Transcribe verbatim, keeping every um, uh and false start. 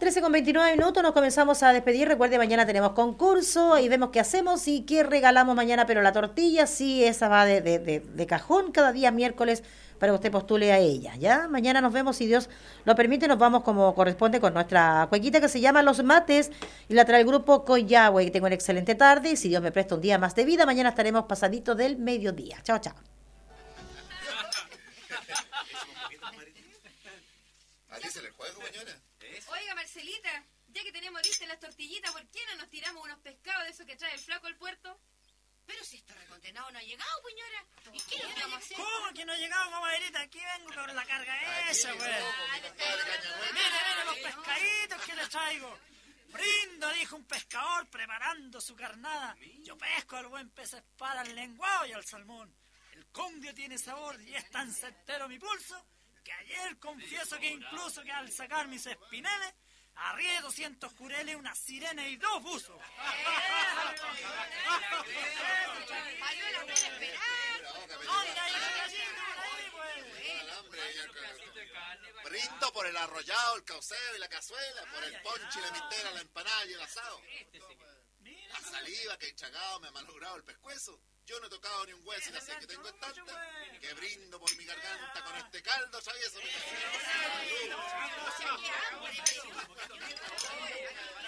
trece con veintinueve minutos, nos comenzamos a despedir. Recuerde, mañana tenemos concurso y vemos qué hacemos y qué regalamos mañana. Pero la tortilla, sí, esa va de, de, de, de cajón cada día miércoles para que usted postule a ella, ¿ya? Mañana nos vemos, si Dios lo permite, nos vamos como corresponde con nuestra cuequita que se llama Los Mates y la trae el grupo Coyahue. Que tengo una excelente tarde y si Dios me presta un día más de vida, mañana estaremos pasadito del mediodía. Chao, chao. Oiga, Marcelita, ya que tenemos listas las tortillitas, ¿por qué no nos tiramos unos pescados de esos que trae el flaco al puerto? Pero si este recontenado no ha llegado, señora. ¿Y qué le vamos a hacer? ¿Cómo que no ha llegado, comadrita? Aquí vengo con la carga esa, güey. Mire, mire los pescaditos que le traigo. Brindo, dijo un pescador preparando su carnada. Yo pesco al buen pez espada, al lenguado y al salmón. El condio tiene sabor y es tan certero mi pulso que ayer confieso que incluso que al sacar mis espineles arrié doscientos jureles, una sirena y dos buzos. Brindo por el arrollado, el cauceo y la cazuela, por el ponche y la mitera, la empanada y el asado. La saliva que he chagado me ha malogrado el pescuezo. Yo no he tocado ni un hueso y la sé que tengo en tanta que brindo por mi garganta con este caldo travieso.